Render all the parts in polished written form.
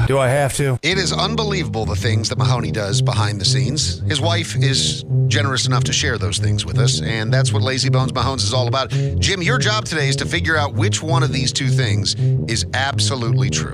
Do I have to? It is unbelievable the things that Mahoney does behind the scenes. His wife is generous enough to share those things with us, and that's what Lazy Bones Mahones is all about. Jim, your job today is to figure out which one of these two things is absolutely true.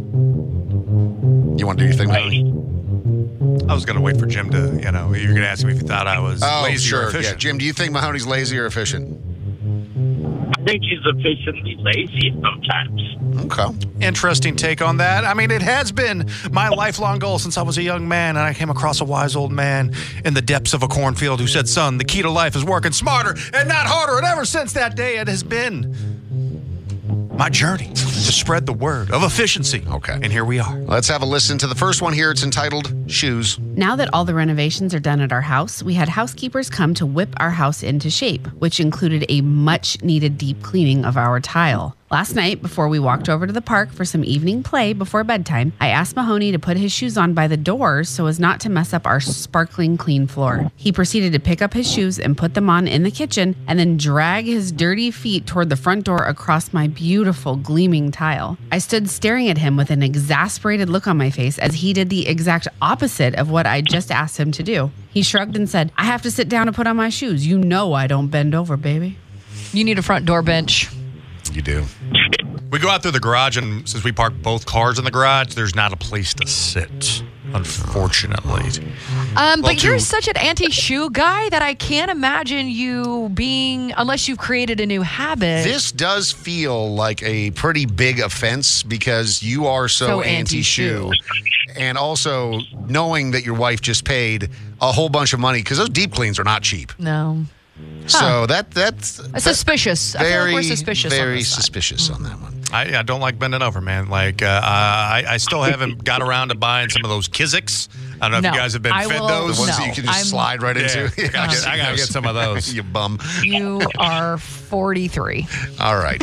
You want to do your thing, Mahoney? I was going to wait for Jim to, you're going to ask me if you thought I was lazy or efficient. Yeah. Jim, do you think Mahoney's lazy or efficient? I think he's efficiently lazy sometimes. Okay. Interesting take on that. I mean, it has been my lifelong goal since I was a young man, and I came across a wise old man in the depths of a cornfield who said, son, the key to life is working smarter and not harder. And ever since that day, it has been my journey to spread the word of efficiency. Okay. And here we are. Let's have a listen to the first one here. It's entitled Shoes. Now that all the renovations are done at our house, we had housekeepers come to whip our house into shape, which included a much-needed deep cleaning of our tile. Last night, before we walked over to the park for some evening play before bedtime, I asked Mahoney to put his shoes on by the doors so as not to mess up our sparkling clean floor. He proceeded to pick up his shoes and put them on in the kitchen and then drag his dirty feet toward the front door across my beautiful gleaming tile. I stood staring at him with an exasperated look on my face as he did the exact opposite of what I just asked him to do. He shrugged and said, I have to sit down and put on my shoes. You know I don't bend over, baby. You need a front door bench. You do. We go out through the garage, and since we park both cars in the garage, there's not a place to sit, unfortunately. But you're such an anti-shoe guy that I can't imagine you being, unless you've created a new habit. This does feel like a pretty big offense because you are so anti-shoe. And also knowing that your wife just paid a whole bunch of money, because those deep cleans are not cheap. No. So that's suspicious. I feel like we're suspicious. Very suspicious on that one. I don't like bending over, man. Like, I still haven't got around to buying some of those Kizik's. I don't know if you guys have been fed those. The ones that you can just slide right into. I got to get some of those. You bum. You are 43. All right.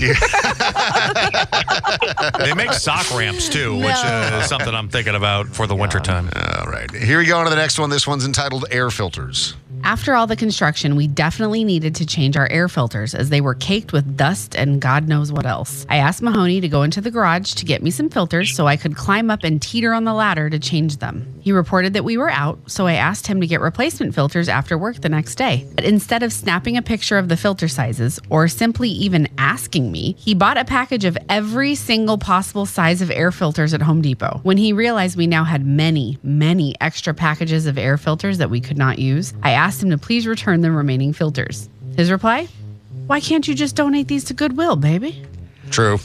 They make sock ramps, too, which is something I'm thinking about for the wintertime. All right. Here we go on to the next one. This one's entitled Air Filters. After all the construction, we definitely needed to change our air filters as they were caked with dust and God knows what else. I asked Mahoney to go into the garage to get me some filters so I could climb up and teeter on the ladder to change them. He reported that we were out, so I asked him to get replacement filters after work the next day. But instead of snapping a picture of the filter sizes or simply even asking me, he bought a package of every single possible size of air filters at Home Depot. When he realized we now had many, many extra packages of air filters that we could not use, I asked him to please return the remaining filters. His reply? Why can't you just donate these to Goodwill, baby? True.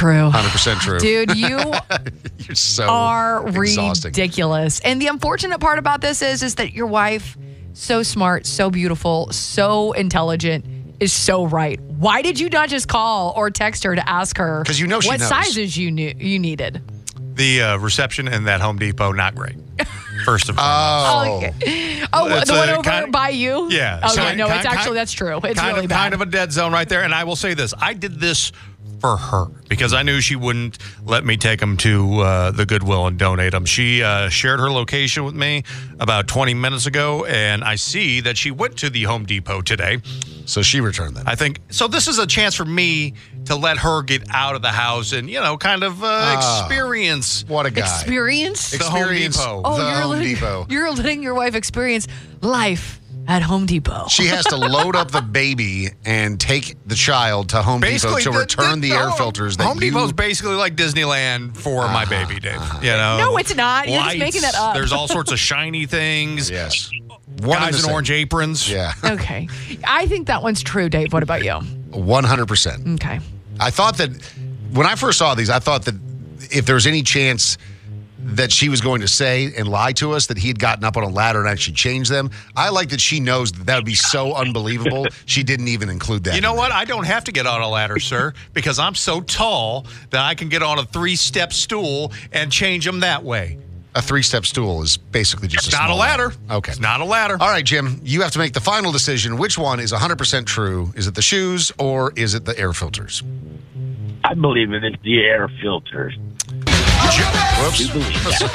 100% true. Dude, you You're so are exhausting. ridiculous. And the unfortunate part about this is that your wife, so smart, so beautiful, so intelligent, is so right. Why did you not just call or text her to ask her Because you know she what knows. sizes you needed? The reception in that Home Depot, not great. First of all. Oh, okay. Oh, It's the one a over kind- by you? Yeah. Okay, So- no, it's kind- actually, that's true. It's really bad. Kind of a dead zone right there. And I will say this. I did this for her because I knew she wouldn't let me take them to the Goodwill and donate them. She shared her location with me about 20 minutes ago, and I see that she went to the Home Depot today. So she returned them. I think so. This is a chance for me to let her get out of the house and kind of experience. What a guy. Experience? The Home Depot. Oh, the Home Depot. You're letting your wife experience life at Home Depot. She has to load up the baby and take the child to Home Depot to return the air filters that Home Depot's basically like Disneyland for my baby, Dave. No, it's not. You're just Lights, making that up. There's all sorts of shiny things. Yes. Guys in orange aprons. Yeah. Okay. I think that one's true, Dave. What about you? 100%. Okay. I thought that when I first saw these, I thought that if there was any chance that she was going to say and lie to us that he had gotten up on a ladder and actually changed them. I like that she knows that would be so unbelievable. She didn't even include that. You know what? I don't have to get on a ladder, sir, because I'm so tall that I can get on a 3-step stool and change them that way. A 3-step stool is basically just It's not a ladder. Okay. It's not a ladder. All right, Jim, you have to make the final decision. Which one is 100% true? Is it the shoes or is it the air filters? I believe it is the air filters. Whoops. You believe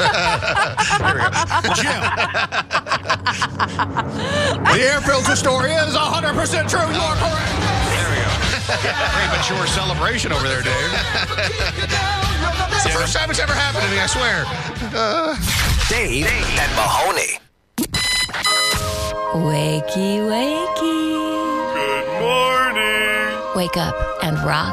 that? Jim. The air filter story is 100% true. You are correct. There we go. Premature celebration over there, Dave. See, first time it's ever happened to me, I swear. Dave and Mahoney. Wakey, wakey. Good morning. Wake up and rock